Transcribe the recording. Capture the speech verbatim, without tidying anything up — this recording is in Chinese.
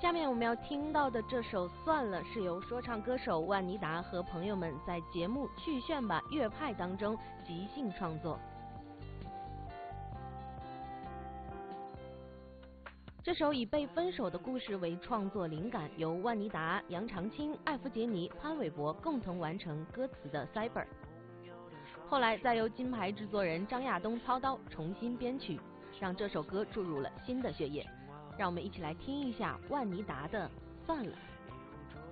下面我们要听到的这首《算了》是由说唱歌手万妮达和朋友们在节目《去炫吧乐派》当中即兴创作。这首以被分手的故事为创作灵感，由万妮达、杨长青、艾弗杰尼、潘玮柏共同完成歌词的 Cyber， 后来再由金牌制作人张亚东操刀重新编曲，让这首歌注入了新的血液。让我们一起来听一下万妮达的《算了》。